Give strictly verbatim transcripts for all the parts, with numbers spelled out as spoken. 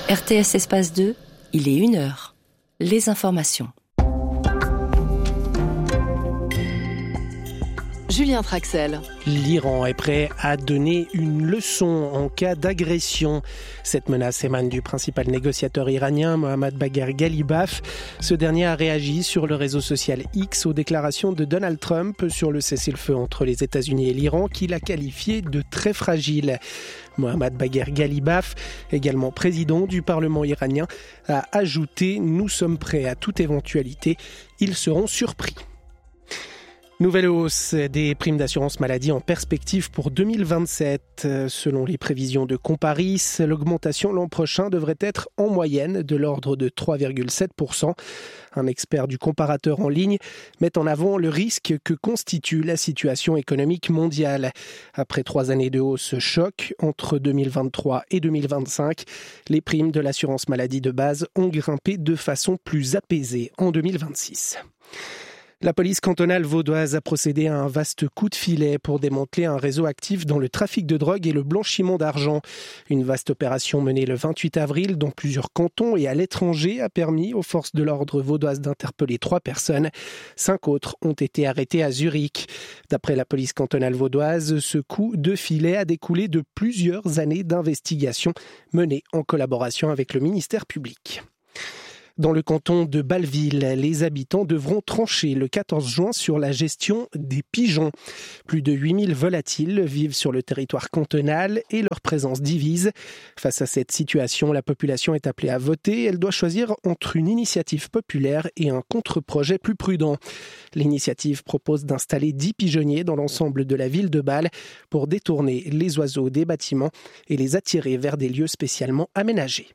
R T S Espace deux, il est une heure. Les informations. Julien Traxel. L'Iran est prêt à donner une leçon en cas d'agression. Cette menace émane du principal négociateur iranien Mohammad Bagher Ghalibaf. Ce dernier a réagi sur le réseau social X aux déclarations de Donald Trump sur le cessez-le-feu entre les États-Unis et l'Iran qu'il a qualifié de très fragile. Mohammad Bagher Ghalibaf, également président du Parlement iranien, a ajouté « Nous sommes prêts à toute éventualité, ils seront surpris ». Nouvelle hausse des primes d'assurance maladie en perspective pour deux mille vingt-sept. Selon les prévisions de Comparis, l'augmentation l'an prochain devrait être en moyenne de l'ordre de trois virgule sept pour cent. Un expert du comparateur en ligne met en avant le risque que constitue la situation économique mondiale. Après trois années de hausse choc, entre deux mille vingt-trois et deux mille vingt-cinq, les primes de l'assurance maladie de base ont grimpé de façon plus apaisée en deux mille vingt-six. La police cantonale vaudoise a procédé à un vaste coup de filet pour démanteler un réseau actif dans le trafic de drogue et le blanchiment d'argent. Une vaste opération menée le vingt-huit avril dans plusieurs cantons et à l'étranger a permis aux forces de l'ordre vaudoises d'interpeller trois personnes. Cinq autres ont été arrêtés à Zurich. D'après la police cantonale vaudoise, ce coup de filet a découlé de plusieurs années d'investigation menées en collaboration avec le ministère public. Dans le canton de Bâle-Ville, les habitants devront trancher le quatorze juin sur la gestion des pigeons. Plus de huit mille volatiles vivent sur le territoire cantonal et leur présence divise. Face à cette situation, la population est appelée à voter. Elle doit choisir entre une initiative populaire et un contre-projet plus prudent. L'initiative propose d'installer dix pigeonniers dans l'ensemble de la ville de Bâle pour détourner les oiseaux des bâtiments et les attirer vers des lieux spécialement aménagés.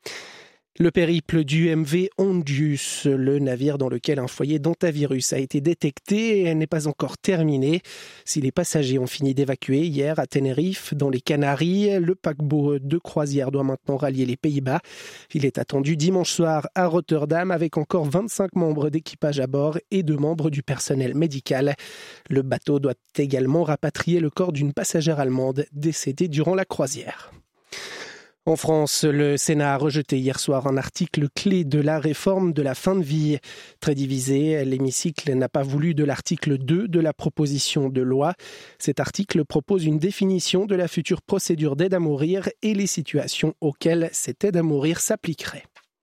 Le périple du M V Ondius, le navire dans lequel un foyer d'hantavirus a été détecté, n'est pas encore terminé. Si les passagers ont fini d'évacuer hier à Tenerife, dans les Canaries, le paquebot de croisière doit maintenant rallier les Pays-Bas. Il est attendu dimanche soir à Rotterdam avec encore vingt-cinq membres d'équipage à bord et deux membres du personnel médical. Le bateau doit également rapatrier le corps d'une passagère allemande décédée durant la croisière. En France, le Sénat a rejeté hier soir un article clé de la réforme de la fin de vie. Très divisé, l'hémicycle n'a pas voulu de l'article deux de la proposition de loi. Cet article propose une définition de la future procédure d'aide à mourir et les situations auxquelles cette aide à mourir s'appliquerait.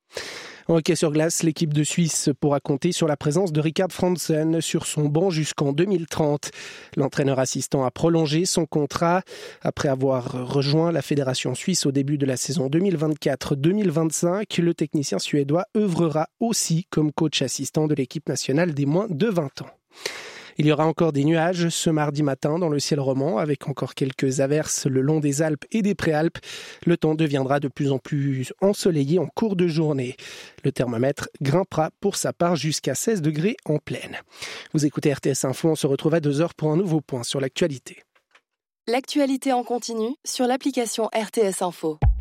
En hockey sur glace, l'équipe de Suisse pourra compter sur la présence de Richard Franzen sur son banc jusqu'en deux mille trente. L'entraîneur assistant a prolongé son contrat. Après avoir rejoint la fédération suisse au début de la saison deux mille vingt-quatre deux mille vingt-cinq, le technicien suédois œuvrera aussi comme coach assistant de l'équipe nationale des moins de vingt ans. Il y aura encore des nuages ce mardi matin dans le ciel romand, avec encore quelques averses le long des Alpes et des Préalpes. Le temps deviendra de plus en plus ensoleillé en cours de journée. Le thermomètre grimpera pour sa part jusqu'à seize degrés en pleine. Vous écoutez R T S Info, on se retrouve à deux heures pour un nouveau point sur l'actualité. L'actualité en continu sur l'application R T S Info.